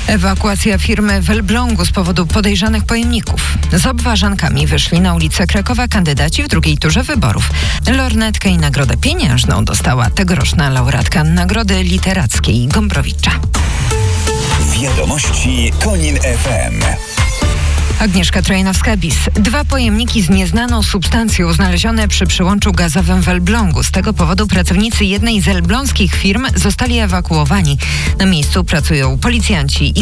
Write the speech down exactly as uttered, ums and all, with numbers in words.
Ewakuacja firmy w Elblągu z powodu podejrzanych pojemników. Z obważankami wyszli na ulicę Krakowa kandydaci w drugiej turze wyborów. Lornetkę i nagrodę pieniężną dostała tegoroczna laureatka Nagrody Literackiej Gombrowicza. Wiadomości Konin F M. Agnieszka Trojanowska-Bis. Dwa pojemniki z nieznaną substancją znalezione przy przyłączu gazowym w Elblągu. Z tego powodu pracownicy jednej z elbląskich firm zostali ewakuowani. Na miejscu pracują policjanci i